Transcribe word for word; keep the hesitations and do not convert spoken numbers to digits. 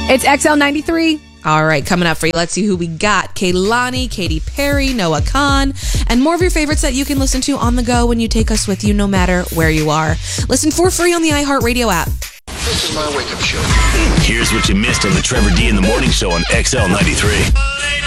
It's X L ninety-three. All right, coming up for you, let's see who we got. Kehlani, Katy Perry, Noah Kahan, and more of your favorites that you can listen to on the go when you take us with you no matter where you are. Listen for free on the iHeartRadio app. This is my wake-up show. Here's what you missed on the Trevor D in the Morning Show on X L ninety-three.